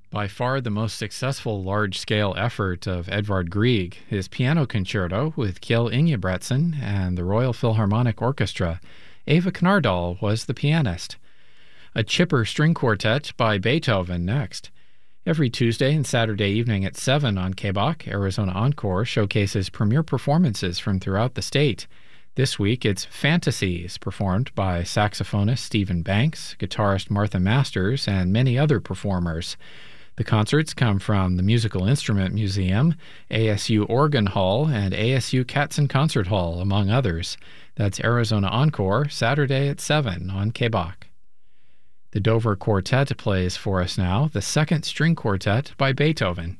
By far the most successful large-scale effort of Edvard Grieg, his piano concerto with Kjell Ingebretsen and the Royal Philharmonic Orchestra. Eva Knardal was the pianist. A chipper string quartet by Beethoven next. Every Tuesday and Saturday evening at 7 on KBAQ, Arizona Encore showcases premiere performances from throughout the state. This week, it's Fantasies, performed by saxophonist Stephen Banks, guitarist Martha Masters, and many other performers. The concerts come from the Musical Instrument Museum, ASU Organ Hall, and ASU Katzen Concert Hall, among others. That's Arizona Encore, Saturday at 7 on KBAQ. The Dover Quartet plays for us now the Second String Quartet by Beethoven.